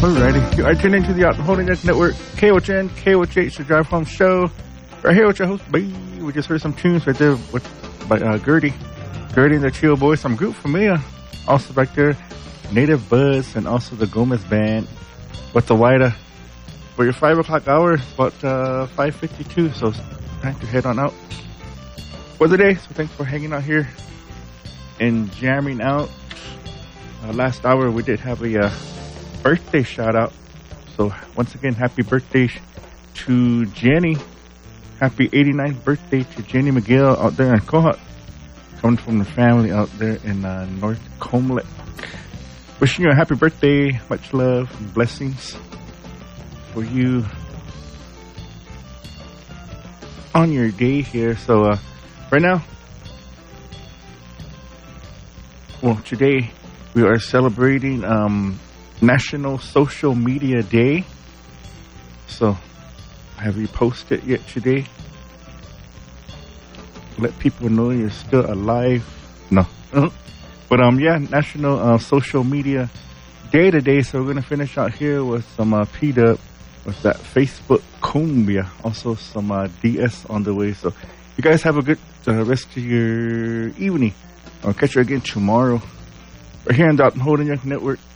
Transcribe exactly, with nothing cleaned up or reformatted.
Alrighty, you are tuned into the Out Holding Neck Network, K O H N, K O H H, the Drive Home Show. Right here with your host, B. We just heard some tunes right there with, by uh, Gertie. Gertie and the Trio Boys, some group familiar. Also back there, Native Buzz, and also the Gomez Band with the Wida. For your five o'clock hour, it's about uh, five fifty-two, so it's time to head on out for the day. So thanks for hanging out here and jamming out. Uh, last hour, we did have a... Uh, birthday shout out. So once again, happy birthday to Jenny. Happy eighty-ninth birthday to Jenny McGill out there in Cohut. Coming from the family out there in uh, North Comlet. Wishing you a happy birthday. Much love and blessings for you on your day here. So uh, right now, well, today we are celebrating um, National Social Media Day. So, have you posted yet today? Let people know you're still alive. No. But, um, yeah, National uh, Social Media Day today. So, we're going to finish out here with some uh, P-Dub with that Facebook cumbia. Also, some uh, D S on the way. So, you guys have a good uh, rest of your evening. I'll catch you again tomorrow. Right here on the Holding Young Network.